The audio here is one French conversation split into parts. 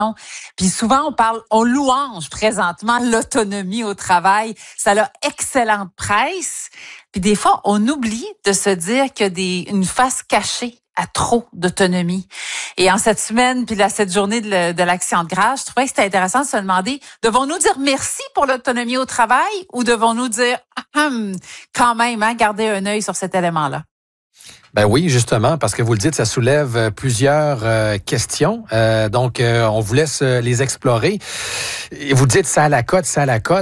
Puis souvent, on louange présentement l'autonomie au travail. Ça a excellente presse. Puis des fois, on oublie de se dire qu'il y a une face cachée à trop d'autonomie. Et en cette semaine, puis cette journée de l'Action de grâce, je trouvais que c'était intéressant de se demander, devons-nous dire merci pour l'autonomie au travail ou devons-nous dire, quand même, garder un œil sur cet élément-là? Ben oui, justement, parce que vous le dites, ça soulève plusieurs questions. Donc, on vous laisse les explorer. Et vous dites ça à la cote,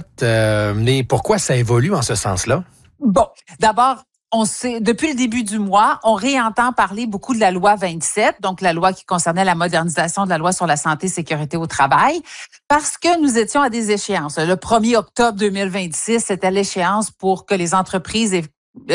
mais pourquoi ça évolue en ce sens-là? Bon, d'abord, on sait, depuis le début du mois, on réentend parler beaucoup de la loi 27, donc la loi qui concernait la modernisation de la loi sur la santé et sécurité au travail, parce que nous étions à des échéances. Le 1er octobre 2026, c'était l'échéance pour que les entreprises aient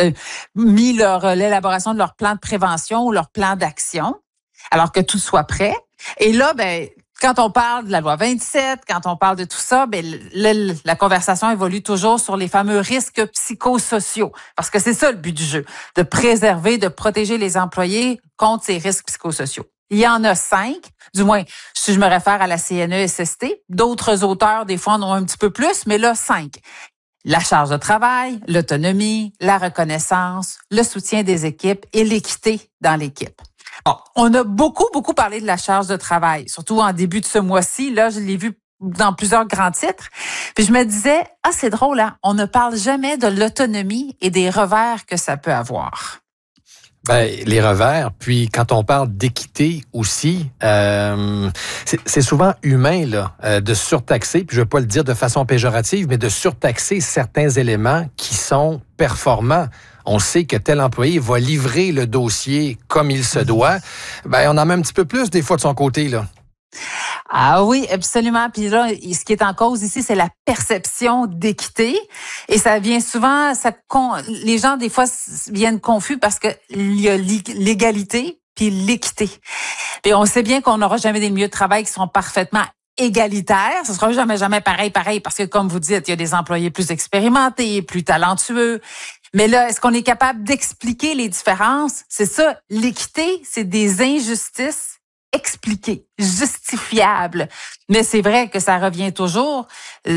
mis l'élaboration de leur plan de prévention ou leur plan d'action, alors que tout soit prêt. Et là, quand on parle de la loi 27, quand on parle de tout ça, la conversation évolue toujours sur les fameux risques psychosociaux. Parce que c'est ça le but du jeu, de préserver, de protéger les employés contre ces risques psychosociaux. Il y en a 5, du moins, si je me réfère à la CNESST. D'autres auteurs, des fois, en ont un petit peu plus, mais là, 5. La charge de travail, l'autonomie, la reconnaissance, le soutien des équipes et l'équité dans l'équipe. Bon, on a beaucoup parlé de la charge de travail, surtout en début de ce mois-ci. Là, je l'ai vu dans plusieurs grands titres. Puis je me disais, c'est drôle, hein? On ne parle jamais de l'autonomie et des revers que ça peut avoir. Les revers, puis quand on parle d'équité aussi, c'est souvent humain là, de surtaxer, puis je ne veux pas le dire de façon péjorative, mais de surtaxer certains éléments qui sont performants. On sait que tel employé va livrer le dossier comme il se doit. On en met un petit peu plus des fois de son côté, là. Ah oui, absolument. Puis là, ce qui est en cause ici, c'est la perception d'équité. Et ça vient souvent, les gens, des fois, viennent confus parce que il y a l'égalité puis l'équité. Et on sait bien qu'on n'aura jamais des milieux de travail qui sont parfaitement égalitaires. Ce sera jamais pareil, parce que, comme vous dites, il y a des employés plus expérimentés, plus talentueux. Mais là, est-ce qu'on est capable d'expliquer les différences? C'est ça, l'équité, c'est des injustices expliquées, justifiables. Mais c'est vrai que ça revient toujours.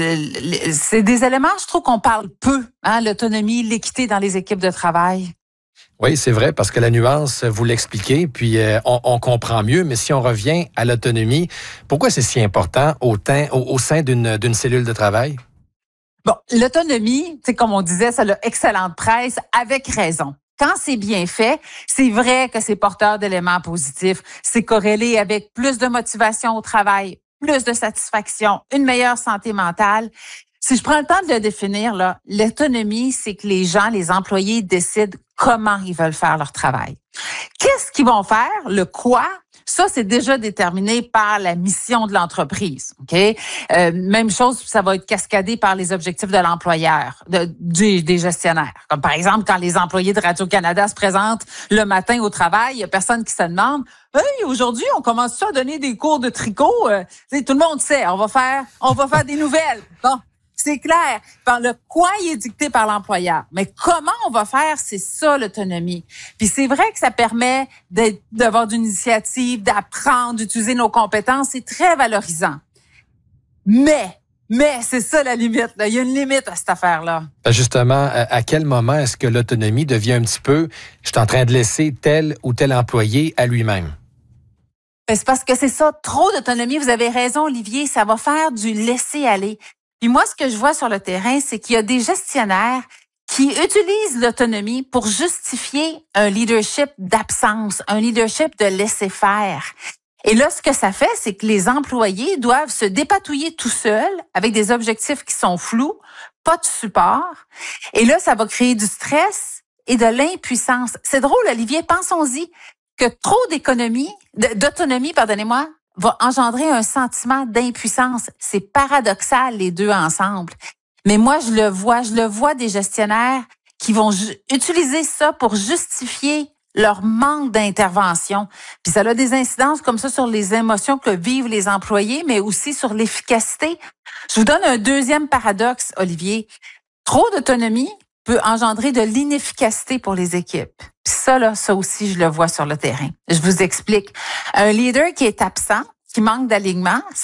C'est des éléments, je trouve qu'on parle peu, l'autonomie, l'équité dans les équipes de travail. Oui, c'est vrai, parce que la nuance, vous l'expliquez, puis on comprend mieux. Mais si on revient à l'autonomie, pourquoi c'est si important au sein d'une cellule de travail? Bon, l'autonomie, c'est comme on disait, ça a excellente presse, avec raison. Quand c'est bien fait, c'est vrai que c'est porteur d'éléments positifs. C'est corrélé avec plus de motivation au travail, plus de satisfaction, une meilleure santé mentale. Si je prends le temps de le définir, là, l'autonomie, c'est que les employés décident comment ils veulent faire leur travail. Qu'est-ce qu'ils vont faire? Le quoi? Ça, c'est déjà déterminé par la mission de l'entreprise. Ok, même chose, ça va être cascadé par les objectifs de l'employeur, des gestionnaires. Comme par exemple, quand les employés de Radio-Canada se présentent le matin au travail, il y a personne qui se demande « Hey, aujourd'hui, on commence à donner des cours de tricot? » Tout le monde sait, on va faire des nouvelles. Bon. C'est clair. Par le quoi, il est dicté par l'employeur. Mais comment on va faire, c'est ça l'autonomie. Puis c'est vrai que ça permet d'avoir d'une initiative, d'apprendre, d'utiliser nos compétences. C'est très valorisant. Mais c'est ça la limite. Là. Il y a une limite à cette affaire-là. Justement, à quel moment est-ce que l'autonomie devient un petit peu, je suis en train de laisser tel ou tel employé à lui-même? C'est parce que c'est ça, trop d'autonomie. Vous avez raison, Olivier. Ça va faire du laisser-aller. Puis moi, ce que je vois sur le terrain, c'est qu'il y a des gestionnaires qui utilisent l'autonomie pour justifier un leadership d'absence, un leadership de laisser faire. Et là, ce que ça fait, c'est que les employés doivent se dépatouiller tout seuls avec des objectifs qui sont flous, pas de support. Et là, ça va créer du stress et de l'impuissance. C'est drôle, Olivier, pensons-y que trop d'autonomie, va engendrer un sentiment d'impuissance. C'est paradoxal, les deux ensemble. Mais moi, je le vois des gestionnaires qui vont utiliser ça pour justifier leur manque d'intervention. Puis ça a des incidences comme ça sur les émotions que vivent les employés, mais aussi sur l'efficacité. Je vous donne un deuxième paradoxe, Olivier. Trop d'autonomie peut engendrer de l'inefficacité pour les équipes. Puis ça aussi, je le vois sur le terrain. Je vous explique. Un leader qui est absent, qui manque d'alignement,